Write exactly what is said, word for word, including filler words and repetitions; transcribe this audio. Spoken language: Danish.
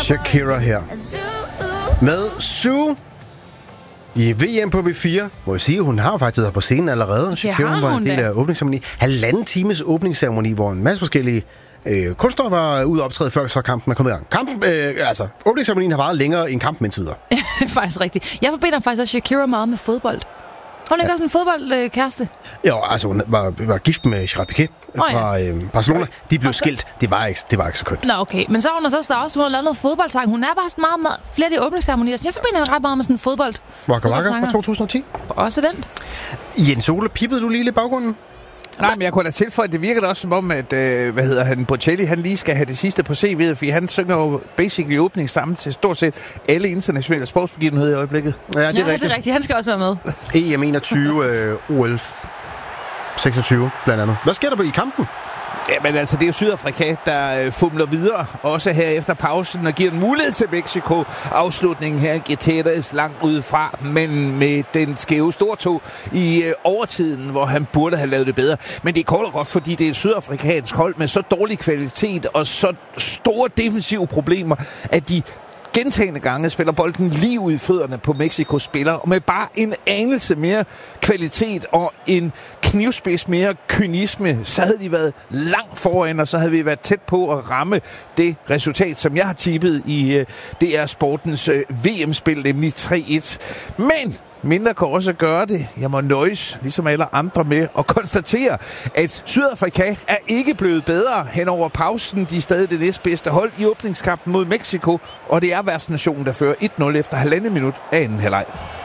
Shakira her. Med Sue i V M på B fire. Må jeg sige, hun har faktisk været på scenen allerede. Shakira har var en hun del da. af åbningsceremoni. Halvanden times åbningsceremoni, hvor en masse forskellige øh, kunstnere var ude og optræde, før så kampen er kommet i gang. Kampen, øh, altså, åbningsceremonien har varet længere end kampen indtil videre. Det er faktisk rigtigt. Jeg forbinder faktisk også Shakira meget med fodbold. Har hun ikke Ja. også en fodboldkæreste? Jo, altså hun var, var gift med Gerard Piqué fra Oh, ja. øh, Barcelona. De blev skilt. Det var ikke, det var ikke så kønt. Nå, okay. Men så har hun så også, også lavet noget fodboldsang. Hun er bare sådan meget, meget flere af de åbningsceremonier. Så jeg forbinder hende ret meget med sådan en fodbold. Waka Waka fodboldsanger. fra to tusind og ti. Også den. Jens Ole, pippede du lige lidt i baggrunden? Nej, men jeg kunne da tilføje, det virker da også som om, at, øh, hvad hedder han, Bocelli, han lige skal have det sidste på C V'et, fordi han synger jo basically åbning sammen til stort set alle internationale sportsbegivenheder i øjeblikket. Ja, det er Ja, rigtigt. det er rigtigt. Han skal også være med. E M enogtyve, øh, O L seksogtyve blandt andet. Hvad sker der i kampen? Jamen altså, det er jo Sydafrika, der øh, fumler videre, også her efter pausen, og giver en mulighed til Mexico. Afslutningen her, Gutierrez langt udefra, men med den skæve stortog i øh, overtiden, hvor han burde have lavet det bedre. Men det er kort og godt, fordi det er et sydafrikansk hold med så dårlig kvalitet og så store defensive problemer, at de gentagende gange spiller bolden lige ud i fødderne på Mexikos spillere, og med bare en anelse mere kvalitet og en knivspids mere kynisme, så havde de været langt foran, og så havde vi været tæt på at ramme det resultat, som jeg har tippet i uh, D R Sportens uh, V M-spil, nemlig tre et. Men mindre kan også gøre det. Jeg må nøjes, ligesom alle andre, med at konstatere, at Sydafrika er ikke blevet bedre hen over pausen. De er stadig det næstbedste hold i åbningskampen mod Mexico, og det er værtsnationen, der fører et nul efter halvandet minut af anden halvleg.